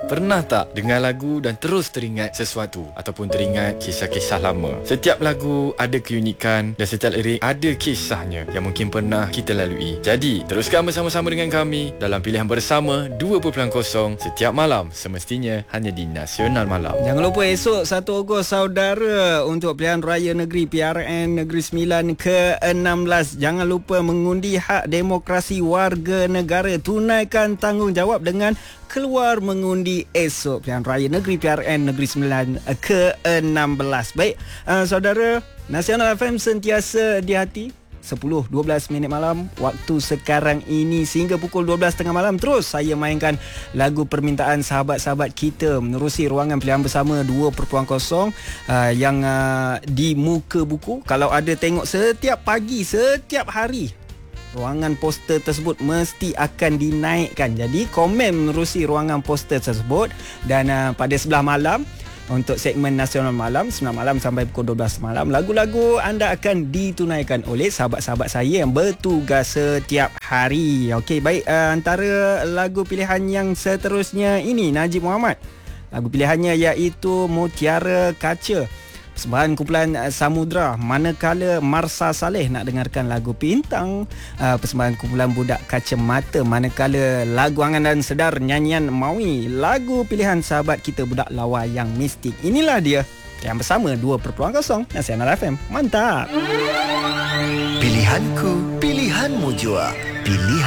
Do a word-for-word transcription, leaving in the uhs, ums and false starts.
Pernah tak dengar lagu dan terus teringat sesuatu ataupun teringat kisah-kisah lama? Setiap lagu ada keunikan dan setiap lirik ada kisahnya yang mungkin pernah kita lalui. Jadi, teruskan bersama-sama dengan kami dalam Pilihan Bersama dua kosong kosong setiap malam, semestinya hanya di Nasional Malam. Jangan lupa esok satu Ogos saudara untuk Pilihan Raya Negeri P R N Negeri Sembilan ke enam belas. Jangan lupa mengundi hak demokrasi warga negara. Tunaikan tanggungjawab dengan keluar mengundi esok Pilihan Raya Negeri P R N Negeri Sembilan ke enam belas. Baik, uh, saudara, Nasional F M sentiasa di hati. Sepuluh dua belas minit malam waktu sekarang ini sehingga pukul dua belas tiga puluh malam terus saya mainkan lagu permintaan sahabat-sahabat kita menerusi ruangan Pilihan Bersama dua kosong kosong uh, yang uh, di muka buku. Kalau ada tengok setiap pagi, setiap hari, ruangan poster tersebut mesti akan dinaikkan. Jadi komen menerusi ruangan poster tersebut. Dan uh, pada sebelah malam untuk segmen Nasional Malam, sembilan malam sampai pukul dua belas malam, lagu-lagu anda akan ditunaikan oleh sahabat-sahabat saya yang bertugas setiap hari. Okey, baik, uh, antara lagu pilihan yang seterusnya ini Najib Muhammad. Lagu pilihannya iaitu Mutiara Kaca, persembahan kumpulan Samudra. Manakala Marsa Saleh nak dengarkan lagu Pintang, uh, persembahan kumpulan Budak Kacamata. Manakala lagu Angan dan Sedar, nyanyian Maui. Lagu pilihan sahabat kita Budak Lawa yang Mistik. Inilah dia yang bersama dua kosong kosong Nasional F M. Mantap. Pilihanku, pilihanmu jua. Pilihan